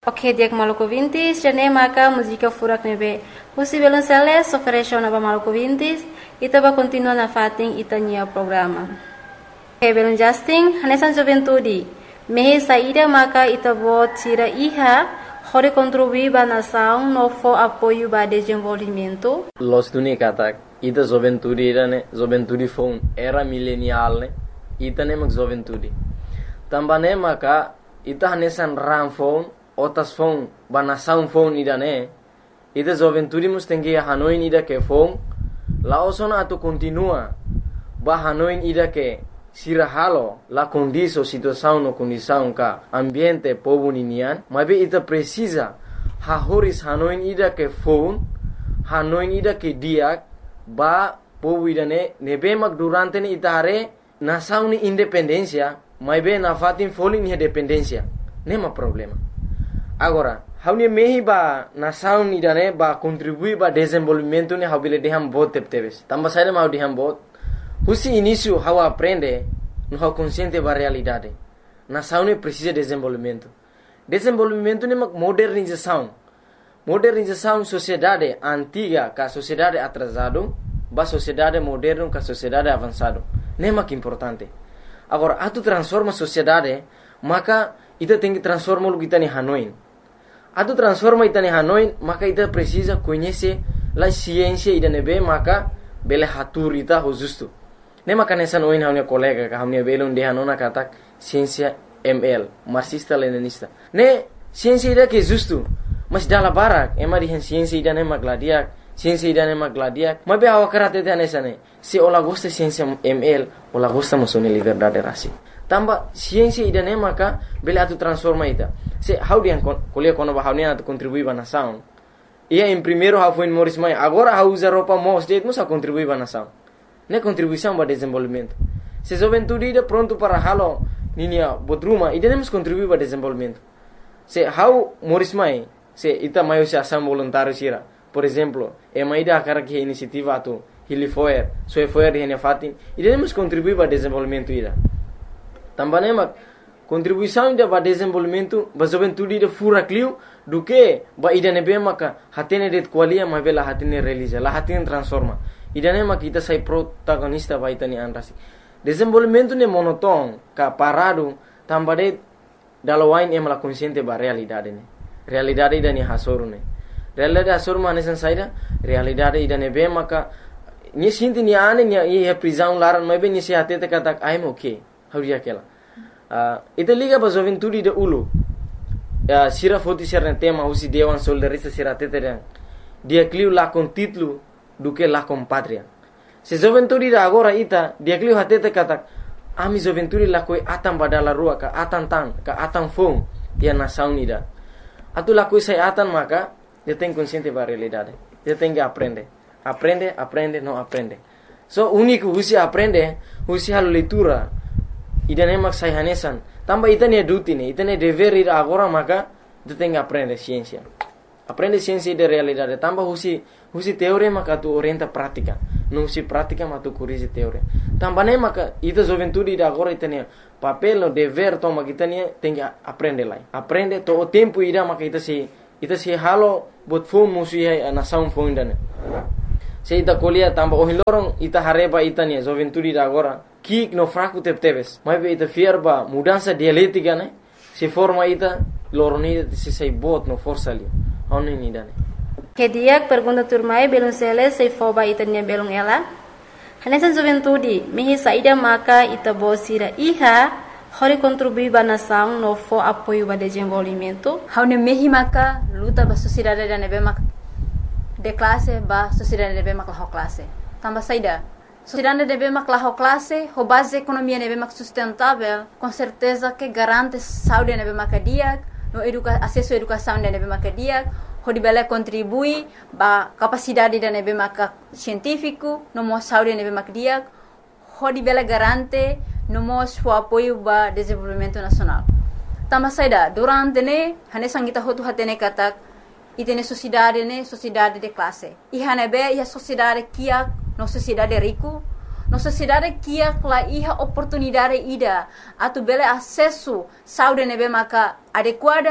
Ok, dia Maluku Vintis, jane maka música furak nebe. Usi Violonceles ofereceu na Maluku Vintis, ita ba continua na fating ita nia programa. Ok, Belon Justin, hanesan juventude. Mehe saída maka ita bo tira iha, hore contribuir ba nação no fo apoio ba desenvolvimento. Los tuni katak, ita juventude ira ne, juventude phone era millennial ne, ita ne mak juventude. Tambane maka ita hanesan ram phone otas phone bana sound phone ida ne ida juventude mus tengi hanoin ida ke phone la osona atu continua ba hanoin ida ke sira halo la condiso situação no condição ka ambiente povo ninian mabe ita precisa ha horis hanoin ida ke phone hanoin ida ke dia ba povo ida ne nebe mak durante ne ita hare nação ni independencia mabe na fatin folin ni dependencia nema problema. Agora, haunia mehi ba nação ni dane ba contribui ba desenvolvimento ni haubile deham bot tepteves. Tamba saída mau deham bot. Husi início hau aprende no hau consciente ba realidade. Nação ni precisa desenvolvimento. Desenvolvimento ni mak modernização. Modernização sociedade antiga ka sociedade atrasado ba sociedade moderno ka sociedade avançado. Nema que importante. Agora, atu transforma sociedade, maka ita tem que transformar o que está em Hanoi. Atu transforma ita em Hanoi, maka ita precisa conhecer a ciência ida nebe, maka bele hatur ita ho justo. Ne maka nessa noin hamne colega ka hamne bele unde hanona katak ciência ML, marxista leninista. Ne ciência ida que justo, mas dala barak, emari hen ciência ida ne magladiak, ciência ida ne magladiak. Mabe awakarate te nessa ne. Se ola gosta ciência ML, ola gosta musone liberdade raci. Tamba ciência ida ne maka bele atu transforma ita. Se how dia kolia kono ba how ne atu contribui ba nação. Ia em primeiro how foi em Morris Mai, agora how usa roupa mos de musa contribui ba nação. Ne contribuição ba desenvolvimento. Se juventude ida pronto para halo ninia bodruma ida ne mus contribui ba desenvolvimento. Se how Morris Mai, se ita maio se ação voluntário sira. Por exemplo, e maida akara que iniciativa atu Hilifoer, Soefoer de Henefatin, ida ne mus contribui ba desenvolvimento ida. Também mak contribuição ida ba desenvolvimento ba juventude ida fura clio do que ba ida nebe maka hatene det qualia ma bela hatene realiza la hatene transforma ida ne mak ita sai protagonista ba ita ni anrasi desenvolvimento ne monoton ka parado tambade dalawain em la consciente ba realidade ne realidade ida ni hasoru ne realidade hasoru ma nesan saida realidade ida nebe maka ni sinti ni ane ni e prisão laran ma be ni se hatete katak I'm okay hauria kela ita liga ba juventude de ulu sira foti serne tema usi dewan soldarista sira teteren dia clio la con título do que la con patria se juventude da agora ita dia clio hatete katak ami juventude la koi atam badala rua ka atan tan ka atan fom dia nação nida atu la koi sai atan maka dia tem consciente ba realidade dia tem que aprende não aprende so único usi aprende usi halo leitura ida ne mak sai hanesan tamba ita ne duty ne ita ne dever ida agora maka tu tem que aprender ciência de realidade tamba husi teoria maka tu orienta prática não husi prática mas tu corrige teoria tamba ne maka ita juventude ida agora ita ne papel no dever toma kita ne tem que aprender lá aprende to o tempo ida maka ita se halo bot fom musi nação fom ne se ita kolia tamba o hilorong ita hareba ita ne juventude ida agora kik no fraco tepteves mas be ita fierba mudança dialética né se forma ita loroni se sei bot no força ali oni ni dane Que dia pergunta turmai beloncele sei foba ita nia belong ela hanesan juventude mehi saída maka ita bosira iha hori contribui ba nação no fo apoio ba desenvolvimento haune mehi maka luta ba sociedade da nebe mak de classe ba sociedade nebe mak la classe tamba saída sociedade deve maklah classe, a base economia deve mak sustentável, com certeza que garante saúde deve makadia, no acesso à educação deve makadia, o debela contribui ba capacidade deve mak científico, no mo saúde deve makadia, o debela garante no mo apoio ba desenvolvimento nacional. Tama saida durante ne hane sangita hotu hatene katak itene sociedade de classe. E hanebe a sociedade kia no sociedade rico, no sociedade kia la iha oportunidade ida atu bele acesso saúde nebe maka adequada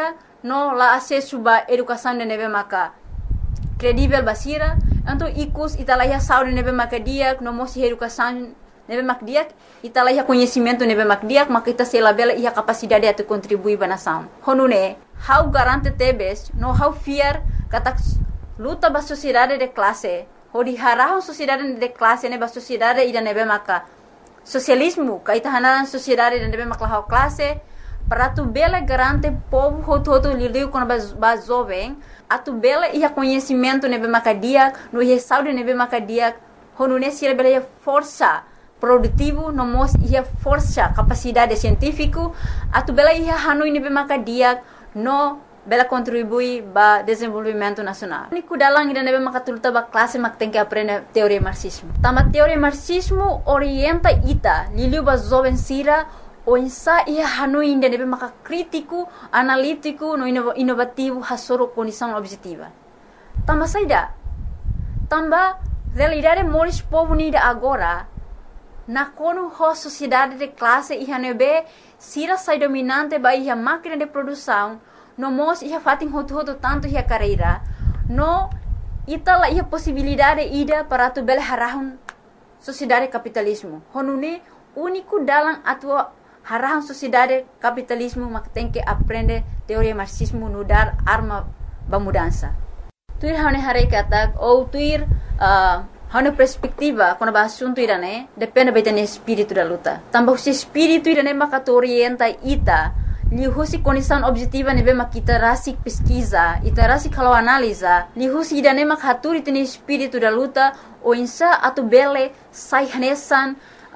no la acesso ba educação de nebe maka credível basira, então icus italaiha saúde nebe maka diak, no mosi educação nebe mak diak, italaiha conhecimento nebe mak diak, maka ita sela bela ia capacidade de contribuir ba nação. Honune, how garante tebes, no how fear kata luta ba sociedade de classe, hodi harahon sociedade de classe ne ba sociedade ida nebe maka socialismo, kaita hanaran sociedade de nebe maka how classe, para tu bela garante povo hoto lidiu com ba jovem, a tu bela ia conhecimento nebe maka diak, no ia saúde nebe maka diak, honune sira bela ia força produtivo, no mos ia força capacidade científico, a tu bela ia hanui nebe maka diak, no bela contribui ba desenvolvimento nacional. Niku dalang ida nebe maka tuluta ba classe mak tem que aprender teoria marxismo. Tama teoria marxismo orienta ita, liliu ba jovem sira, o insa ia hanui ida nebe maka crítico, analítico, no inovativo, hasoro condição objetiva. Tama saida. Tamba realidade moris povo nida agora, na kono ho sociedade de classe ia nebe sira sai dominante ba ia máquina de produção, no mos ia fatin hoto tanto ia carreira, no itala ia possibilidade ida para tu bela harahun sociedade capitalismo. Honune único dalang atua harahun sociedade capitalismo mak tem que aprender teoria marxismo no dar arma ba mudança. Tuir hane hare katak ou tuir hane perspectiva quando ba assunto irane depende beten espírito da luta. Tambah si espírito irane maka orienta ita li husi condição objetiva nebe makita rasik pesquisa, ita rasik kalau analisa, li husi idane mak haturi tene espírito da luta o insa atu bele sai hanesan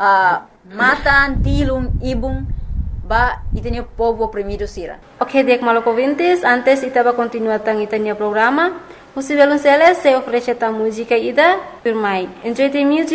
matan tilung ibung ba itene povo oprimido sira. Ok, dek maloko vintes, antes itaba continuar tang itania programa. Musivelun Celes se oferece ta música ida, Enjoy the music.